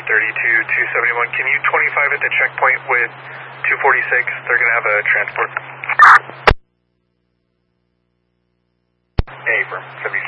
271. Can you 25 at the checkpoint with 246? They're going to have a transport. A from 70.